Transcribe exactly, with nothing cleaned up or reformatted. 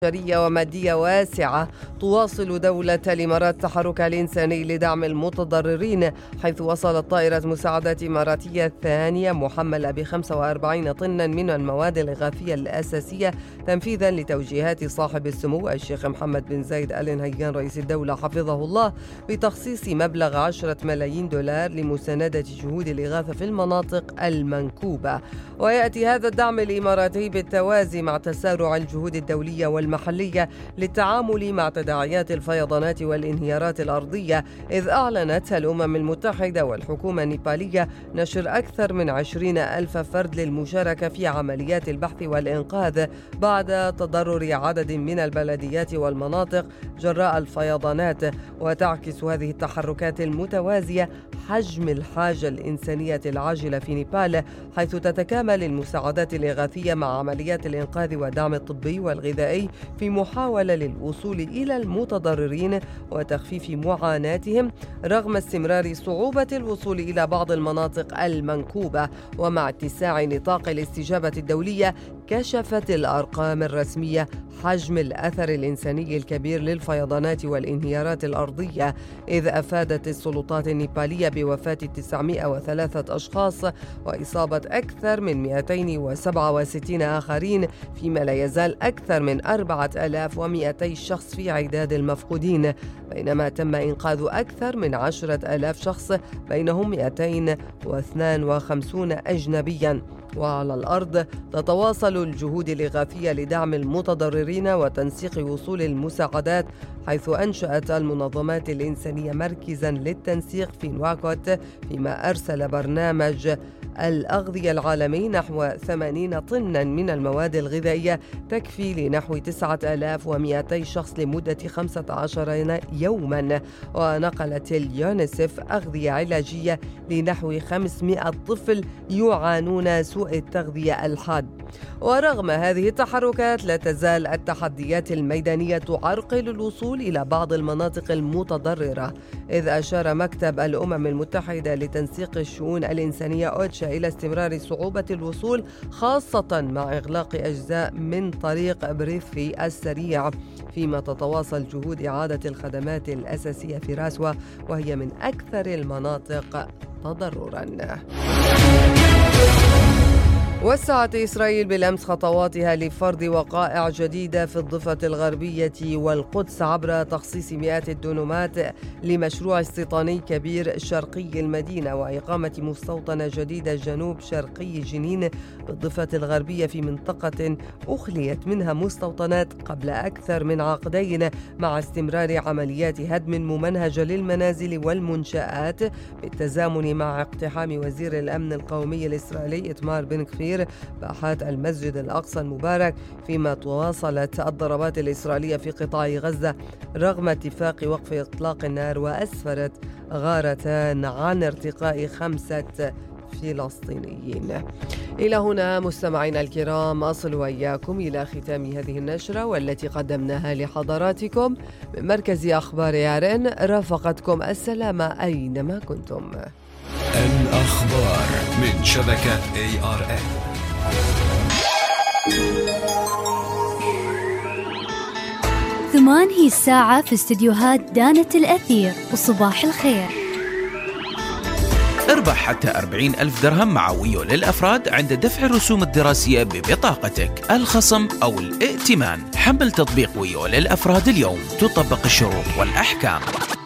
بشرية ومادية واسعة. تواصل دولة الإمارات تحركها الإنساني لدعم المتضررين، حيث وصلت طائرة مساعدات إماراتية ثانية محملة ب خمسة وأربعين طنا من المواد الإغاثية الأساسية تنفيذا لتوجيهات صاحب السمو الشيخ محمد بن زايد آل نهيان رئيس الدولة حفظه الله بتخصيص مبلغ عشرة ملايين دولار لمساندة جهود الإغاثة في المناطق المنكوبة. ويأتي هذا الدعم الإماراتي بالتوازي مع تسارع الجهود الدولية والمحلية للتعامل مع تداعيات الفيضانات والانهيارات الأرضية، إذ أعلنت الأمم المتحدة والحكومة النيبالية نشر أكثر من عشرين ألف فرد للمشاركة في عمليات البحث والإنقاذ بعد تضرر عدد من البلديات والمناطق جراء الفيضانات. وتعكس هذه التحركات المتوازية حجم الحاجة الإنسانية العاجلة في نيبال، حيث تتكامل المساعدات الإغاثية مع عمليات الإنقاذ والدعم الطبي والغذائي في محاولة للوصول إلى المتضررين وتخفيف معاناتهم رغم استمرار صعوبة الوصول إلى بعض المناطق المنكوبة. ومع اتساع نطاق الاستجابة الدولية، كشفت الأرقام الرسمية حجم الأثر الإنساني الكبير للفيضانات والانهيارات الأرضية، إذ أفادت السلطات النيبالية بوفاة تسعمائة وثلاثة أشخاص وإصابة أكثر من مئتين وسبعة وستين آخرين، فيما لا يزال أكثر من أربعة آلاف ومئتي شخص في عداد المفقودين، بينما تم إنقاذ أكثر من عشرة آلاف شخص بينهم مئتين واثنين وخمسين أجنبياً. وعلى الأرض تتواصل الجهود الإغاثية لدعم المتضررين وتنسيق وصول المساعدات، حيث أنشأت المنظمات الإنسانية مركزاً للتنسيق في نواكوت، فيما أرسل برنامج الأغذية العالمي نحو ثمانين طناً من المواد الغذائية تكفي لنحو تسعة آلاف ومئتي شخص لمدة خمسة عشر يوماً. ونقلت اليونيسف أغذية علاجية لنحو خمسمائة طفل يعانون سوء التغذية الحاد. ورغم هذه التحركات، لا تزال التحديات الميدانية تعرقل الوصول إلى بعض المناطق المتضررة، إذ أشار مكتب الأمم المتحدة لتنسيق الشؤون الإنسانية أوتشا إلى استمرار صعوبة الوصول، خاصة مع إغلاق أجزاء من طريق بريثي السريع، فيما تتواصل جهود إعادة الخدمات الأساسية في راسوا، وهي من أكثر المناطق تضرراً. وسعت إسرائيل بالأمس خطواتها لفرض وقائع جديدة في الضفة الغربية والقدس عبر تخصيص مئات الدونمات لمشروع استيطاني كبير شرقي المدينة، وإقامة مستوطنة جديدة جنوب شرقي جنين بالضفة الغربية في منطقة أخليت منها مستوطنات قبل أكثر من عقدين، مع استمرار عمليات هدم ممنهجة للمنازل والمنشآت بالتزامن مع اقتحام وزير الأمن القومي الإسرائيلي إتمار بن غفير باحات المسجد الأقصى المبارك، فيما تواصلت الضربات الإسرائيلية في قطاع غزة رغم اتفاق وقف إطلاق النار، وأسفرت غارتان عن ارتقاء خمسة فلسطينيين. إلى هنا مستمعينا الكرام أصل وإياكم إلى ختام هذه النشرة والتي قدمناها لحضراتكم من مركز أخبار يارن. رافقتكم السلامة أينما كنتم. الأخبار من شبكة إيه آر إن. ثمان هي الساعة في استديوهات دانة الأثير، وصباح الخير. اربح حتى أربعين ألف درهم معوية للأفراد عند دفع الرسوم الدراسية ببطاقتك، الخصم أو الائتمان. حمل تطبيق ويو للأفراد اليوم، تطبق الشروط والأحكام.